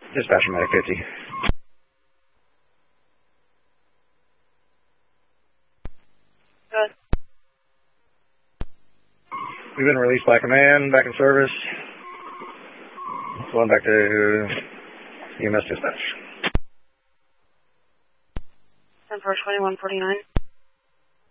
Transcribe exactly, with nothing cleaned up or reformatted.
Dispatcher Medic fifty. Good. We've been released by command, back in service. Going back to E M S dispatch. ten four twenty-one forty-nine.